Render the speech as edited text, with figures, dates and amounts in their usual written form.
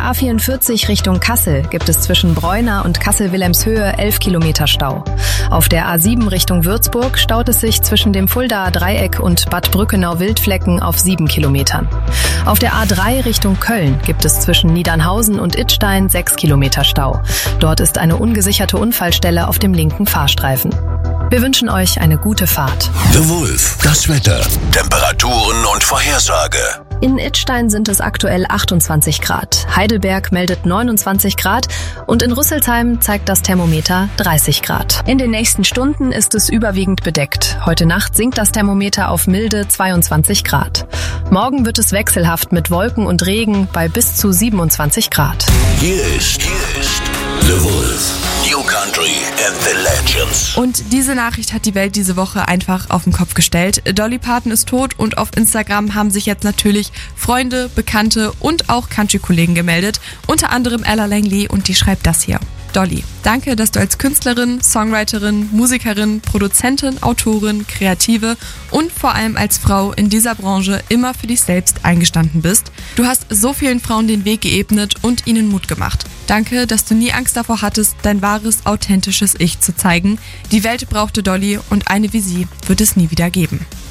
A44 Richtung Kassel gibt es zwischen Breuna und Kassel-Wilhelmshöhe 11 Kilometer Stau. Auf der A7 Richtung Würzburg staut es sich zwischen dem Fuldaer Dreieck und Bad Brückenau-Wildflecken auf 7 Kilometern. Auf der A3 Richtung Köln gibt es zwischen Niedernhausen und Idstein 6 Kilometer Stau. Dort ist eine ungesicherte Unfallstelle auf dem linken Fahrstreifen. Wir wünschen euch eine gute Fahrt. The Wolf, das Wetter, Temperaturen und Vorhersage. In Idstein sind es aktuell 28 Grad. Heidelberg meldet 29 Grad und in Rüsselsheim zeigt das Thermometer 30 Grad. In den nächsten Stunden ist es überwiegend bedeckt. Heute Nacht sinkt das Thermometer auf milde 22 Grad. Morgen wird es wechselhaft mit Wolken und Regen bei bis zu 27 Grad. Hier ist The Wolf. New Country and the Legends. Und diese Nachricht hat die Welt diese Woche einfach auf den Kopf gestellt. Dolly Parton ist tot und auf Instagram haben sich jetzt natürlich Freunde, Bekannte und auch Country-Kollegen gemeldet. Unter anderem Ella Langley und die schreibt das hier. Dolly, danke, dass du als Künstlerin, Songwriterin, Musikerin, Produzentin, Autorin, Kreative und vor allem als Frau in dieser Branche immer für dich selbst eingestanden bist. Du hast so vielen Frauen den Weg geebnet und ihnen Mut gemacht. Danke, dass du nie Angst davor hattest, dein wahres, authentisches Ich zu zeigen. Die Welt brauchte Dolly und eine wie sie wird es nie wieder geben.